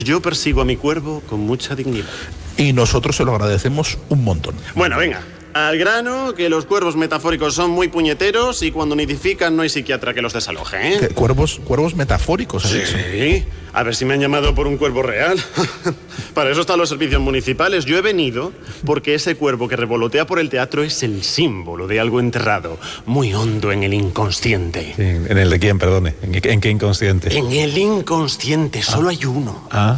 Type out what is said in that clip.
Yo persigo a mi cuervo con mucha dignidad. Y nosotros se lo agradecemos un montón. Bueno, venga. Al grano, que los cuervos metafóricos son muy puñeteros y cuando nidifican no hay psiquiatra que los desaloje, ¿eh? ¿Qué, cuervos metafóricos, has dicho? Sí, a ver si me han llamado por un cuervo real. Para eso están los servicios municipales. Yo he venido porque ese cuervo que revolotea por el teatro es el símbolo de algo enterrado, muy hondo en el inconsciente. Sí, ¿en el de quién, perdone? ¿En qué inconsciente? En el inconsciente, solo hay uno. Ah.